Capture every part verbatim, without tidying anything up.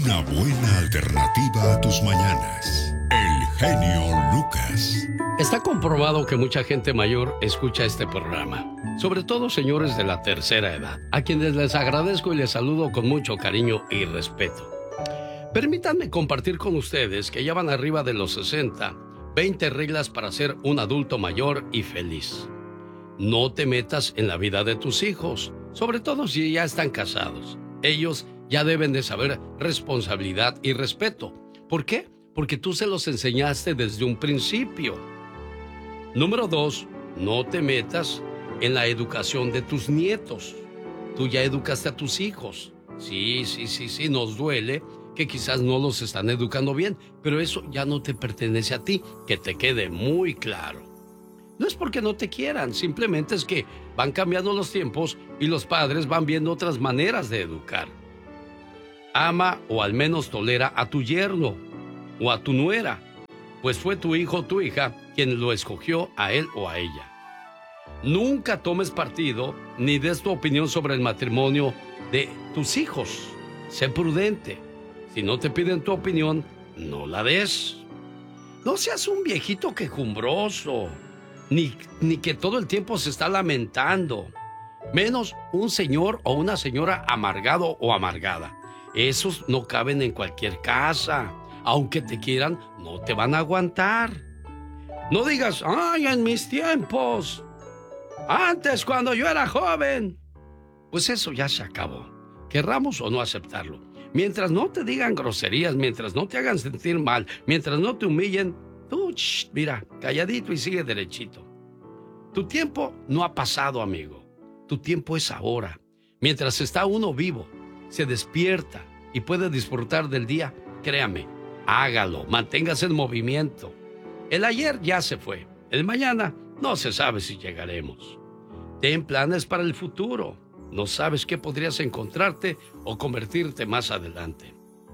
Una buena alternativa a tus mañanas. El genio Lucas. Está comprobado que mucha gente mayor escucha este programa, sobre todo señores de la tercera edad, a quienes les agradezco y les saludo con mucho cariño y respeto. Permítanme compartir con ustedes que ya van arriba de los sesenta, veinte reglas para ser un adulto mayor y feliz. No te metas en la vida de tus hijos, sobre todo si ya están casados. Ellos ya deben de saber responsabilidad y respeto. ¿Por qué? Porque tú se los enseñaste desde un principio. Número dos, no te metas en la educación de tus nietos. Tú ya educaste a tus hijos. Sí, sí, sí, sí, nos duele que quizás no los están educando bien, pero eso ya no te pertenece a ti, que te quede muy claro. No es porque no te quieran, simplemente es que van cambiando los tiempos y los padres van viendo otras maneras de educar. Ama o al menos tolera a tu yerno o a tu nuera, pues fue tu hijo o tu hija quien lo escogió a él o a ella. Nunca tomes partido ni des tu opinión sobre el matrimonio de tus hijos. Sé prudente. Si no te piden tu opinión, no la des. No seas un viejito quejumbroso, ni, ni que todo el tiempo se está lamentando. Menos un señor o una señora amargado o amargada. Esos no caben en cualquier casa. Aunque te quieran, no te van a aguantar. No digas, ay, en mis tiempos, antes cuando yo era joven. Pues eso ya se acabó, querramos o no aceptarlo. Mientras no te digan groserías, mientras no te hagan sentir mal, mientras no te humillen, tú, shh, mira, calladito y sigue derechito. Tu tiempo no ha pasado, amigo. Tu tiempo es ahora. Mientras está uno vivo, se despierta y puede disfrutar del día, créame, hágalo, manténgase en movimiento. El ayer ya se fue, el mañana no se sabe si llegaremos. Ten planes para el futuro, no sabes qué podrías encontrarte o convertirte más adelante.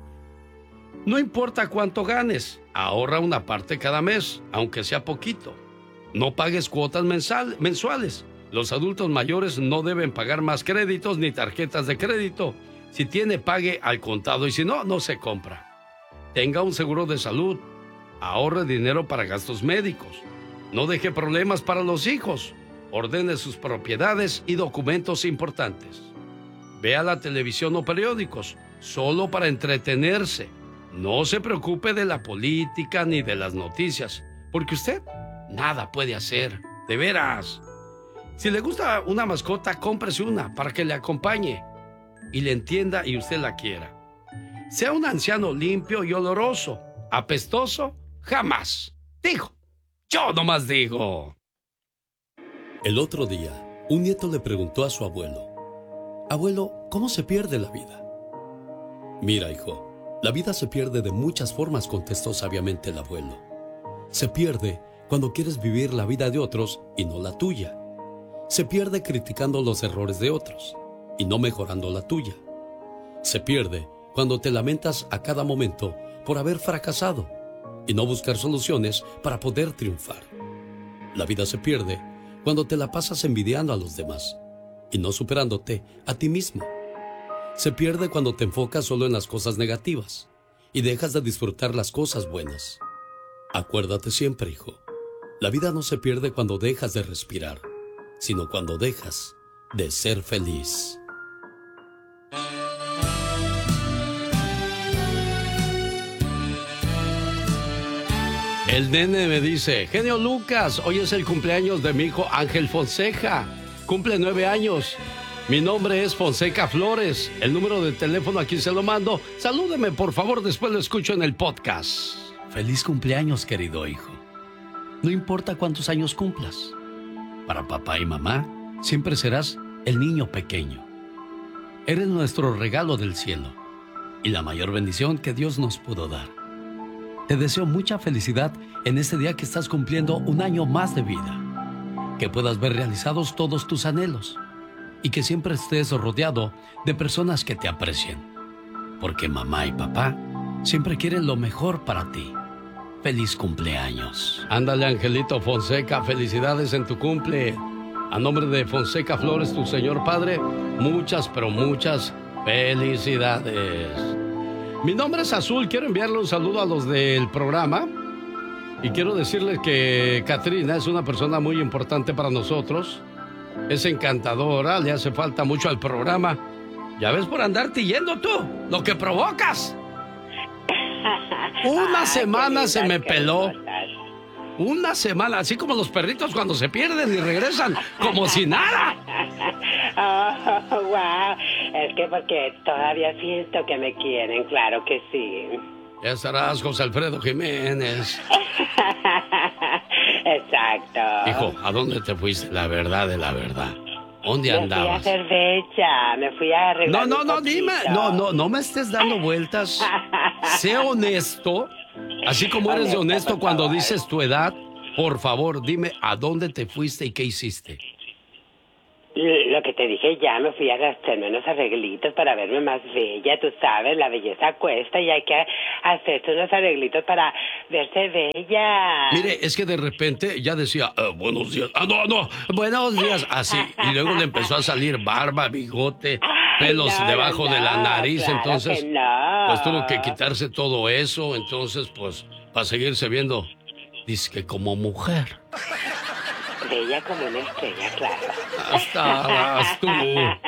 No importa cuánto ganes, ahorra una parte cada mes, aunque sea poquito. No pagues cuotas mensal, mensuales. Los adultos mayores no deben pagar más créditos ni tarjetas de crédito. Si tiene, pague al contado y si no, no se compra. Tenga un seguro de salud. Ahorre dinero para gastos médicos. No deje problemas para los hijos. Ordene sus propiedades y documentos importantes. Vea la televisión o periódicos solo para entretenerse. No se preocupe de la política ni de las noticias, porque usted nada puede hacer, de veras. Si le gusta una mascota, cómprese una para que le acompañe y le entienda y usted la quiera. Sea un anciano limpio y oloroso. Apestoso, jamás. Digo, yo nomás digo. El otro día, un nieto le preguntó a su abuelo: Abuelo, ¿cómo se pierde la vida? Mira, hijo, la vida se pierde de muchas formas, contestó sabiamente el abuelo. Se pierde cuando quieres vivir la vida de otros y no la tuya. Se pierde criticando los errores de otros y no mejorando la tuya. Se pierde cuando te lamentas a cada momento por haber fracasado y no buscar soluciones para poder triunfar. La vida se pierde cuando te la pasas envidiando a los demás y no superándote a ti mismo. Se pierde cuando te enfocas solo en las cosas negativas y dejas de disfrutar las cosas buenas. Acuérdate siempre, hijo, la vida no se pierde cuando dejas de respirar, sino cuando dejas de ser feliz. El nene me dice: genio Lucas, hoy es el cumpleaños de mi hijo Ángel Fonseca. Cumple nueve años. Mi nombre es Fonseca Flores. El número de teléfono aquí se lo mando. Salúdeme, por favor, después lo escucho en el podcast. Feliz cumpleaños, querido hijo. No importa cuántos años cumplas. Para papá y mamá, siempre serás el niño pequeño. Eres nuestro regalo del cielo y la mayor bendición que Dios nos pudo dar. Te deseo mucha felicidad en este día que estás cumpliendo un año más de vida. Que puedas ver realizados todos tus anhelos y que siempre estés rodeado de personas que te aprecien. Porque mamá y papá siempre quieren lo mejor para ti. Feliz cumpleaños. Ándale, Angelito Fonseca, felicidades en tu cumple. A nombre de Fonseca Flores, tu señor padre, muchas, pero muchas felicidades. Mi nombre es Azul, quiero enviarle un saludo a los del programa y quiero decirles que Katrina es una persona muy importante para nosotros. Es encantadora, le hace falta mucho al programa. Ya ves por andarte yendo tú, lo que provocas. Una semana se me peló. Una semana, así como los perritos cuando se pierden y regresan como si nada. Oh, wow. Es que porque todavía siento que me quieren, claro que sí. Ya estarás, José Alfredo Jiménez. Exacto. Hijo, ¿a dónde te fuiste? La verdad de la verdad. ¿Dónde me andabas? Me fui a hacer fecha, me fui a arreglar. No, no, no, dime. No, no, no me estés dando vueltas. Sé honesto. Así como eres de honesto cuando dices tu edad, por favor, dime a dónde te fuiste y qué hiciste. Lo que te dije ya, me fui a gastarme unos arreglitos para verme más bella, tú sabes, la belleza cuesta y hay que hacerse unos arreglitos para verse bella. Mire, es que de repente ya decía, uh, buenos días, ah, no, no, buenos días, así, y luego le empezó a salir barba, bigote, pelos Ay, no, debajo no, de la nariz, claro entonces, no. pues tuvo que quitarse todo eso, entonces, pues, para seguirse viendo, dice que como mujer. Bella como una estrella, claro. Estabas tú.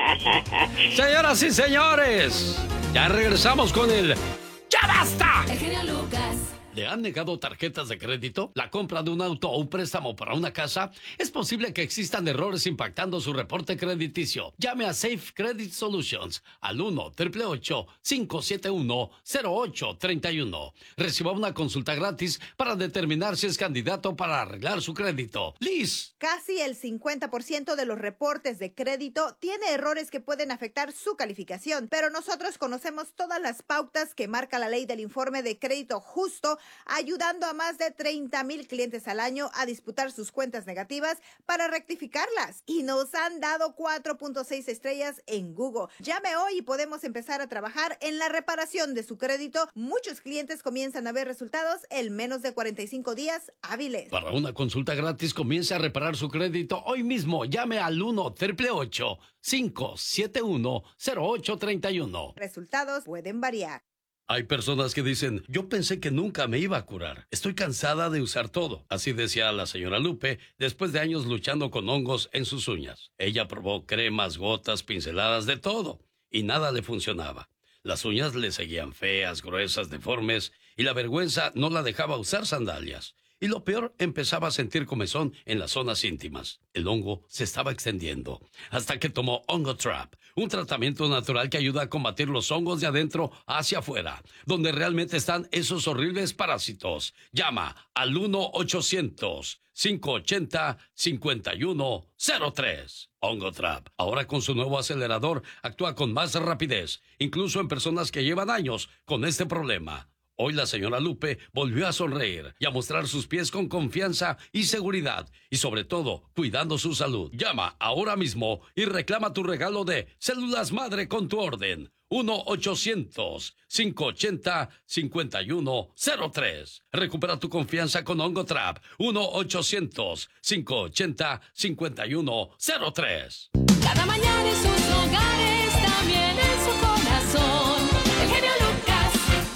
Señoras y señores, ya regresamos con el ¡Ya basta! El genio Lucas. ¿Le han negado tarjetas de crédito? ¿La compra de un auto o un préstamo para una casa? Es posible que existan errores impactando su reporte crediticio. Llame a Safe Credit Solutions al uno, ocho ocho ocho, cinco siete uno, cero ocho tres uno. Reciba una consulta gratis para determinar si es candidato para arreglar su crédito. Liz. Casi el cincuenta por ciento de los reportes de crédito tiene errores que pueden afectar su calificación, pero nosotros conocemos todas las pautas que marca la ley del informe de crédito justo, ayudando a más de treinta mil clientes al año a disputar sus cuentas negativas para rectificarlas. Y nos han dado cuatro punto seis estrellas en Google. Llame hoy y podemos empezar a trabajar en la reparación de su crédito. Muchos clientes comienzan a ver resultados en menos de cuarenta y cinco días hábiles. Para una consulta gratis, comience a reparar su crédito hoy mismo. Llame al uno, ocho ocho ocho, cinco siete uno, cero ocho tres uno. Resultados pueden variar. Hay personas que dicen, yo pensé que nunca me iba a curar. Estoy cansada de usar todo. Así decía la señora Lupe después de años luchando con hongos en sus uñas. Ella probó cremas, gotas, pinceladas, de todo. Y nada le funcionaba. Las uñas le seguían feas, gruesas, deformes. Y la vergüenza no la dejaba usar sandalias. Y lo peor, empezaba a sentir comezón en las zonas íntimas. El hongo se estaba extendiendo. Hasta que tomó Ongotrap, un tratamiento natural que ayuda a combatir los hongos de adentro hacia afuera, donde realmente están esos horribles parásitos. Llama al uno ochocientos, cinco ochenta, cincuenta y uno cero tres. Ongotrap, ahora con su nuevo acelerador, actúa con más rapidez, incluso en personas que llevan años con este problema. Hoy la señora Lupe volvió a sonreír y a mostrar sus pies con confianza y seguridad, y sobre todo, cuidando su salud. Llama ahora mismo y reclama tu regalo de Células Madre con tu orden. uno ochocientos, cinco ochenta, cincuenta y uno cero tres. Recupera tu confianza con Ongotrap. uno ochocientos, cinco ochenta, cincuenta y uno cero tres. Cada mañana en sus hogares, también en su corazón. El genio Lucas.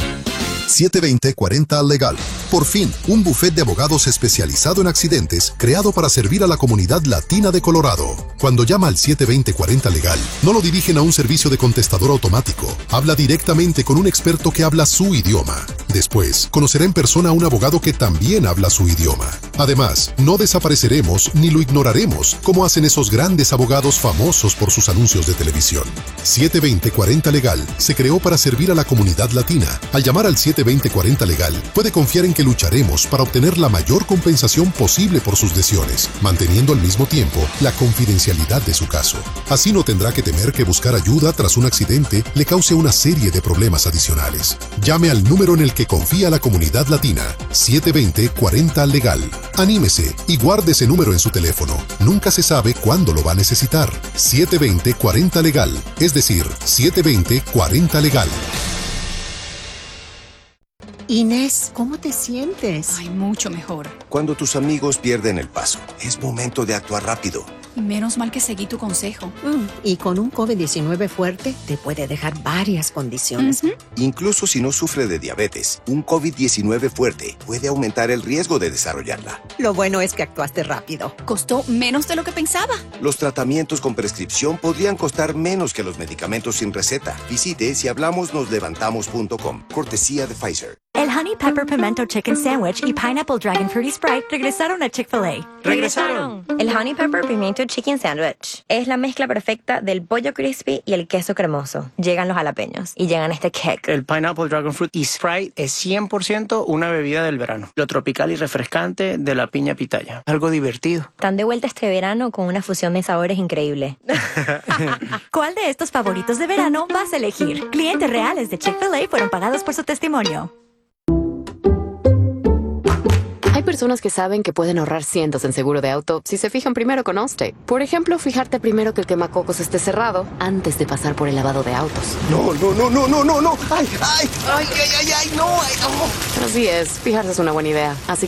siete veinte cuarenta Legal. Por fin, un bufet de abogados especializado en accidentes, creado para servir a la comunidad latina de Colorado. Cuando llama al siete veinte cuarenta Legal, no lo dirigen a un servicio de contestador automático. Habla directamente con un experto que habla su idioma. Después, conocerá en persona a un abogado que también habla su idioma. Además, no desapareceremos ni lo ignoraremos, como hacen esos grandes abogados famosos por sus anuncios de televisión. siete veinte cuarenta Legal se creó para servir a la comunidad latina. Al llamar al siete veinte cuarenta Legal, puede confiar en que lucharemos para obtener la mayor compensación posible por sus lesiones, manteniendo al mismo tiempo la confidencialidad de su caso. Así no tendrá que temer que buscar ayuda tras un accidente le cause una serie de problemas adicionales. Llame al número en el que confía la comunidad latina, siete veinte cuarenta Legal. Anímese y guarde ese número en su teléfono. Nunca se sabe cuándo lo va a necesitar. siete veinte cuarenta Legal, es decir, siete veinte cuarenta Legal. Inés, ¿cómo te sientes? Ay, mucho mejor. Cuando tus amigos pierden el paso, es momento de actuar rápido. Menos mal que seguí tu consejo. Mm, y con un COVID diecinueve fuerte, te puede dejar varias condiciones. Uh-huh. Incluso si no sufre de diabetes, un COVID diecinueve fuerte puede aumentar el riesgo de desarrollarla. Lo bueno es que actuaste rápido. Costó menos de lo que pensaba. Los tratamientos con prescripción podrían costar menos que los medicamentos sin receta. Visite si hablamos nos levantamos punto com. Cortesía de Pfizer. El Honey Pepper Pimento Chicken Sandwich y Pineapple Dragon Fruity Sprite regresaron a Chick-fil-A. ¡Regresaron! El Honey Pepper Pimento Chicken Sandwich es la mezcla perfecta del pollo crispy y el queso cremoso. Llegan los jalapeños y llegan este kick. El Pineapple Dragon Fruit y Sprite es cien por ciento una bebida del verano. Lo tropical y refrescante de la piña pitaya. Algo divertido. Están de vuelta este verano con una fusión de sabores increíble. ¿Cuál de estos favoritos de verano vas a elegir? Clientes reales de Chick-fil-A fueron pagados por su testimonio. Hay personas que saben que pueden ahorrar cientos en seguro de auto si se fijan primero con Allstate. Por ejemplo, fijarte primero que el quemacocos esté cerrado antes de pasar por el lavado de autos. No, no, no, no, no, no, no. Ay, ay, ay, ay, ay, ay, no, ay, no. Así es, fijarse es una buena idea. Así